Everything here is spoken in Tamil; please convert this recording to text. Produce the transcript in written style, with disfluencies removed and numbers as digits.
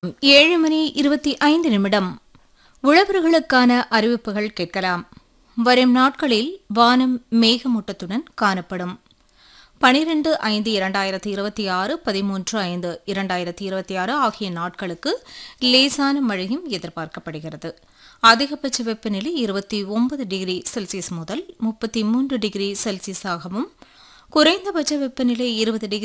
7:25 உழவர்களுக்கான அறிவிப்புகள் கேட்கலாம். வரும் நாட்களில் வானம் மேகமூட்டத்துடன் காணப்படும். 12/5/2026, 13/5/2026 ஆகிய நாட்களுக்கு லேசான மழையும் எதிர்பார்க்கப்படுகிறது. அதிகபட்ச வெப்பநிலை 29 டிகிரி செல்சியஸ் முதல் 33 டிகிரி செல்சியஸாகவும், குறைந்தபட்ச வெப்பநிலை 20 டிகிரி